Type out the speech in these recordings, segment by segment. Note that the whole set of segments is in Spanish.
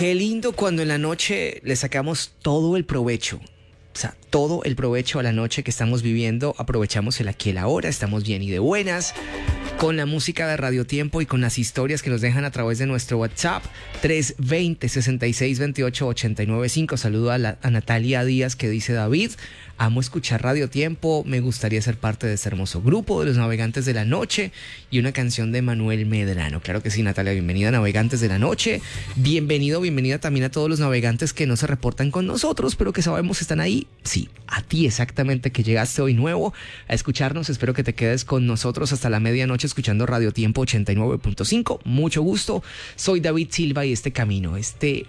Qué lindo cuando en la noche le sacamos todo el provecho. O sea, todo el provecho a la noche que estamos viviendo. Aprovechamos el aquí y el ahora, estamos bien y de buenas. Con la música de Radio Tiempo y con las historias que nos dejan a través de nuestro WhatsApp 320-6628-895. Saludo a Natalia Díaz, que dice: David, amo escuchar Radio Tiempo, me gustaría ser parte de este hermoso grupo de los Navegantes de la Noche, y una canción de Manuel Medrano. Claro que sí, Natalia, bienvenida a Navegantes de la Noche. Bienvenida también a todos los navegantes que no se reportan con nosotros, pero que sabemos están ahí. Sí, a ti exactamente, que llegaste hoy nuevo a escucharnos. Espero que te quedes con nosotros hasta la medianoche escuchando Radio Tiempo 89.5. Mucho gusto. Soy David Silva y este camino, este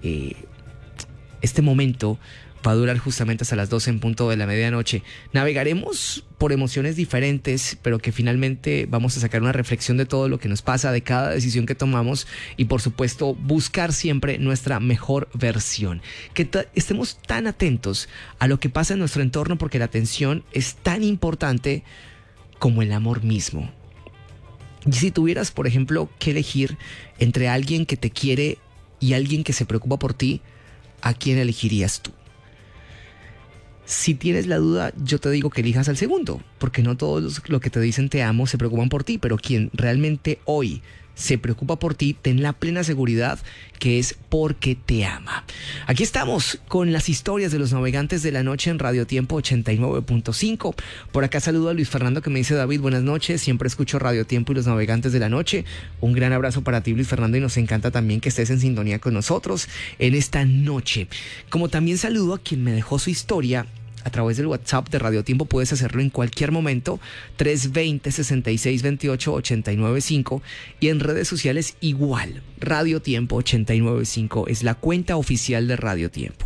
momento va a durar justamente hasta las 12 en punto de la medianoche. Navegaremos por emociones diferentes, pero que finalmente vamos a sacar una reflexión de todo lo que nos pasa, de cada decisión que tomamos, y por supuesto buscar siempre nuestra mejor versión. Que estemos tan atentos a lo que pasa en nuestro entorno, porque la atención es tan importante como el amor mismo. Y si tuvieras, por ejemplo, que elegir entre alguien que te quiere y alguien que se preocupa por ti, ¿a quién elegirías tú? Si tienes la duda, yo te digo que elijas al segundo, porque no todos los que te dicen te amo se preocupan por ti, pero quien realmente hoy se preocupa por ti, ten la plena seguridad que es porque te ama. Aquí estamos con las historias de los Navegantes de la Noche en Radio Tiempo 89.5. Por acá saludo a Luis Fernando, que me dice: David, buenas noches, siempre escucho Radio Tiempo y los Navegantes de la Noche. Un gran abrazo para ti, Luis Fernando, y nos encanta también que estés en sintonía con nosotros en esta noche. Como también saludo a quien me dejó su historia a través del WhatsApp de Radio Tiempo. Puedes hacerlo en cualquier momento, 320-6628-895, y en redes sociales igual, Radio Tiempo 895 es la cuenta oficial de Radio Tiempo.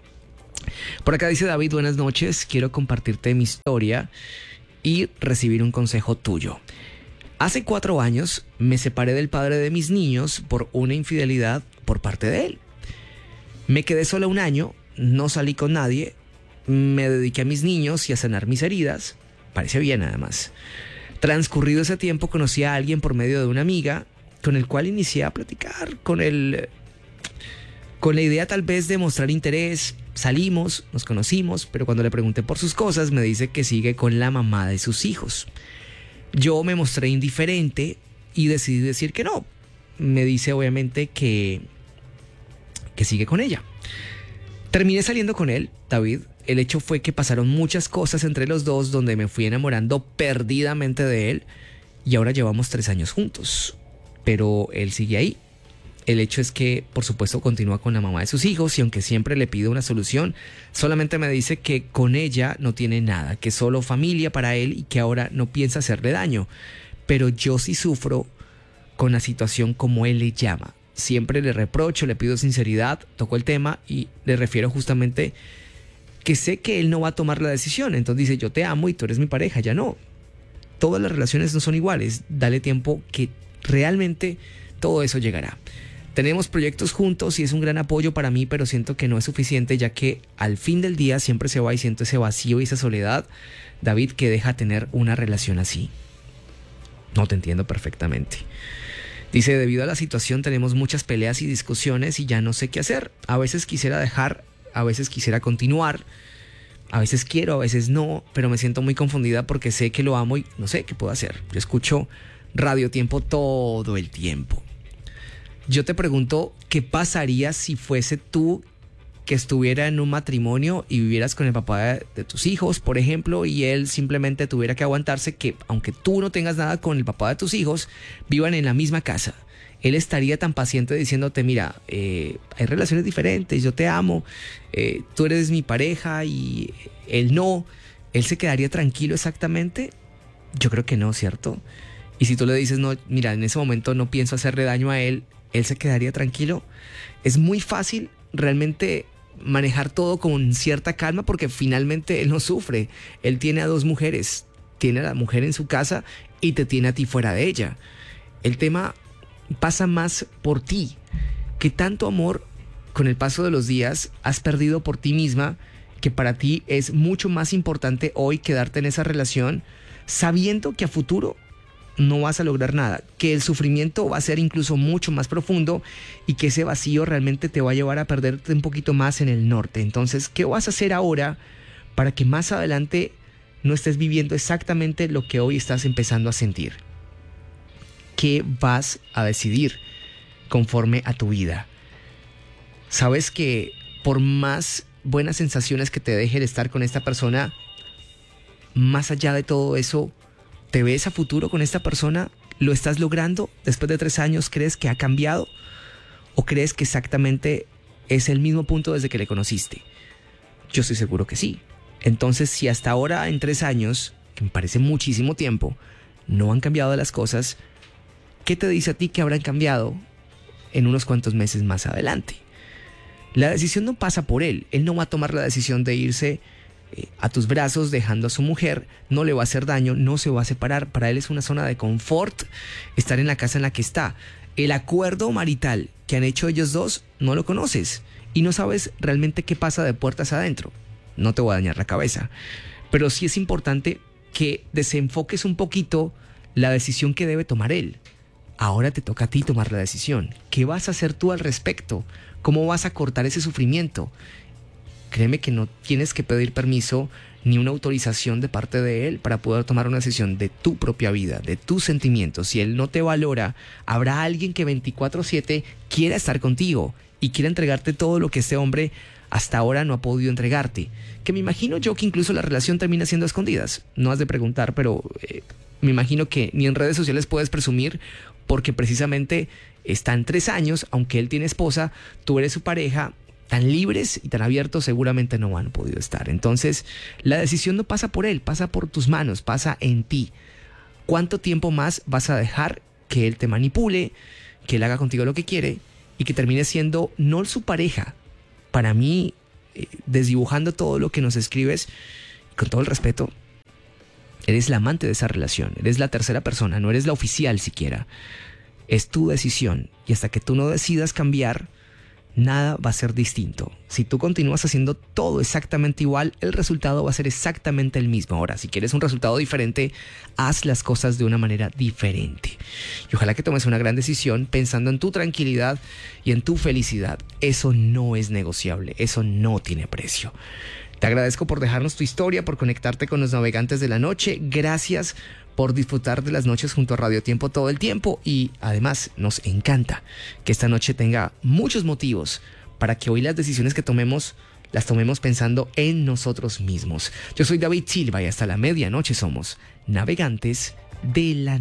Por acá dice David: buenas noches, quiero compartirte mi historia y recibir un consejo tuyo. Hace 4 años me separé del padre de mis niños por una infidelidad por parte de él. Me quedé sola 1 año, no salí con nadie. Me dediqué a mis niños y a sanar mis heridas. Parece bien, además. Transcurrido ese tiempo, conocí a alguien por medio de una amiga, con el cual inicié a platicar, con la idea tal vez de mostrar interés. Salimos, nos conocimos, pero cuando le pregunté por sus cosas, me dice que sigue con la mamá de sus hijos. Yo me mostré indiferente y decidí decir que no. Me dice obviamente que sigue con ella. Terminé saliendo con él, David. El hecho fue que pasaron muchas cosas entre los dos, donde me fui enamorando perdidamente de él, y ahora llevamos 3 años juntos. Pero él sigue ahí. El hecho es que, por supuesto, continúa con la mamá de sus hijos, y aunque siempre le pido una solución, solamente me dice que con ella no tiene nada, que solo familia para él y que ahora no piensa hacerle daño. Pero yo sí sufro con la situación, como él le llama. Siempre le reprocho, le pido sinceridad, toco el tema y le refiero justamente que sé que él no va a tomar la decisión. Entonces dice: yo te amo y tú eres mi pareja. Ya no. Todas las relaciones no son iguales. Dale tiempo, que realmente todo eso llegará. Tenemos proyectos juntos y es un gran apoyo para mí, pero siento que no es suficiente, ya que al fin del día siempre se va y siento ese vacío y esa soledad, David, que deja tener una relación así. No, te entiendo perfectamente. Dice: debido a la situación tenemos muchas peleas y discusiones y ya no sé qué hacer. A veces quisiera dejar, a veces quisiera continuar, a veces quiero, a veces no, pero me siento muy confundida porque sé que lo amo y no sé qué puedo hacer. Yo escucho Radio Tiempo todo el tiempo. Yo te pregunto, ¿qué pasaría si fuese tú que estuviera en un matrimonio y vivieras con el papá de tus hijos, por ejemplo, y él simplemente tuviera que aguantarse que, aunque tú no tengas nada con el papá de tus hijos, vivan en la misma casa? Él estaría tan paciente diciéndote: mira, hay relaciones diferentes, yo te amo, tú eres mi pareja, y él no. ¿Él se quedaría tranquilo exactamente? Yo creo que no, ¿cierto? Y si tú le dices: no, mira, en ese momento no pienso hacerle daño a él, ¿él se quedaría tranquilo? Es muy fácil realmente manejar todo con cierta calma, porque finalmente él no sufre. Él tiene a 2 mujeres, tiene a la mujer en su casa y te tiene a ti fuera de ella. El tema pasa más por ti. ¿Qué tanto amor con el paso de los días has perdido por ti misma, que para ti es mucho más importante hoy quedarte en esa relación, sabiendo que a futuro no vas a lograr nada, que el sufrimiento va a ser incluso mucho más profundo y que ese vacío realmente te va a llevar a perderte un poquito más en el norte. Entonces, ¿qué vas a hacer ahora para que más adelante no estés viviendo exactamente lo que hoy estás empezando a sentir? ¿Qué vas a decidir conforme a tu vida? Sabes que por más buenas sensaciones que te deje el estar con esta persona, más allá de todo eso, ¿te ves a futuro con esta persona? ¿Lo estás logrando? Después de 3 años, ¿crees que ha cambiado? ¿O crees que exactamente es el mismo punto desde que le conociste? Yo estoy seguro que sí. Entonces, si hasta ahora en 3 años, que me parece muchísimo tiempo, no han cambiado las cosas, ¿qué te dice a ti que habrán cambiado en unos cuantos meses más adelante? La decisión no pasa por él. Él no va a tomar la decisión de irse a tus brazos dejando a su mujer, no le va a hacer daño, no se va a separar. Para él es una zona de confort estar en la casa en la que está. El acuerdo marital que han hecho ellos dos no lo conoces y no sabes realmente qué pasa de puertas adentro. No te voy a dañar la cabeza, pero sí es importante que desenfoques un poquito la decisión que debe tomar él. Ahora te toca a ti tomar la decisión. ¿Qué vas a hacer tú al respecto? ¿Cómo vas a cortar ese sufrimiento? Créeme que no tienes que pedir permiso ni una autorización de parte de él para poder tomar una decisión de tu propia vida, de tus sentimientos. Si él no te valora, habrá alguien que 24/7 quiera estar contigo y quiera entregarte todo lo que este hombre hasta ahora no ha podido entregarte. Que me imagino yo que incluso la relación termina siendo a escondidas. No has de preguntar, pero me imagino que ni en redes sociales puedes presumir porque precisamente están 3 años, aunque él tiene esposa, tú eres su pareja. Tan libres y tan abiertos seguramente no han podido estar. Entonces, la decisión no pasa por él, pasa por tus manos, pasa en ti. ¿Cuánto tiempo más vas a dejar que él te manipule, que él haga contigo lo que quiere y que termine siendo no su pareja? Para mí, desdibujando todo lo que nos escribes, con todo el respeto, eres la amante de esa relación, eres la tercera persona, no eres la oficial siquiera. Es tu decisión y hasta que tú no decidas cambiar, nada va a ser distinto. Si tú continúas haciendo todo exactamente igual, el resultado va a ser exactamente el mismo. Ahora, si quieres un resultado diferente, haz las cosas de una manera diferente. Y ojalá que tomes una gran decisión pensando en tu tranquilidad y en tu felicidad. Eso no es negociable, eso no tiene precio. Te agradezco por dejarnos tu historia, por conectarte con los navegantes de la noche. Gracias por disfrutar de las noches junto a Radio Tiempo todo el tiempo y además nos encanta que esta noche tenga muchos motivos para que hoy las decisiones que tomemos las tomemos pensando en nosotros mismos. Yo soy David Silva y hasta la medianoche somos Navegantes de la Noche.